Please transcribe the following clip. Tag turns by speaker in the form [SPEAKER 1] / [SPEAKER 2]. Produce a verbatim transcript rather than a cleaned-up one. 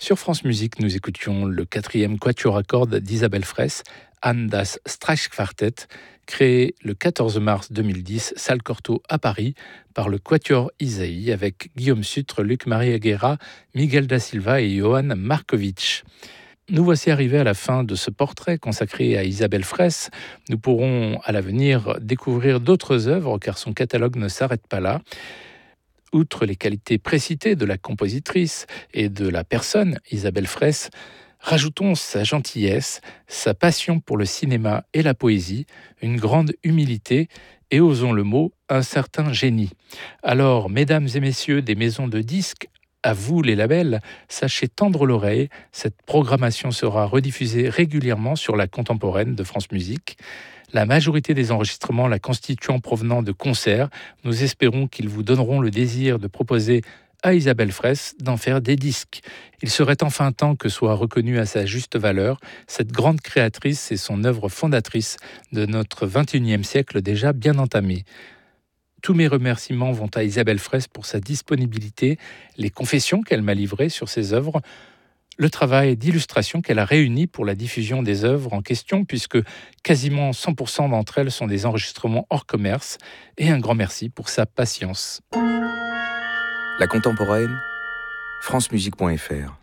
[SPEAKER 1] Sur France Musique, nous écoutions le quatrième quatuor à cordes d'Isabelle Fraisse, An das Streichquartett, créé le quatorze mars deux mille dix, salle Cortot à Paris, par le quatuor Isaïe, avec Guillaume Sutre, Luc-Marie Aguera, Miguel da Silva et Johan Markovic. Nous voici arrivés à la fin de ce portrait consacré à Isabelle Fraisse. Nous pourrons à l'avenir découvrir d'autres œuvres car son catalogue ne s'arrête pas là. Outre les qualités précitées de la compositrice et de la personne Isabelle Fraisse, rajoutons sa gentillesse, sa passion pour le cinéma et la poésie, une grande humilité et, osons le mot, un certain génie. Alors, mesdames et messieurs des maisons de disques, à vous les labels, sachez tendre l'oreille, cette programmation sera rediffusée régulièrement sur la contemporaine de France Musique. La majorité des enregistrements la constituant provenant de concerts, nous espérons qu'ils vous donneront le désir de proposer à Isabelle Fraisse d'en faire des disques. Il serait enfin temps que soit reconnue à sa juste valeur cette grande créatrice et son œuvre fondatrice de notre vingt et unième siècle déjà bien entamé. Tous mes remerciements vont à Isabelle Fraisse pour sa disponibilité, les confessions qu'elle m'a livrées sur ses œuvres, le travail d'illustration qu'elle a réuni pour la diffusion des œuvres en question, puisque quasiment cent pour cent d'entre elles sont des enregistrements hors commerce, et un grand merci pour sa patience.
[SPEAKER 2] La contemporaine, francemusique point f r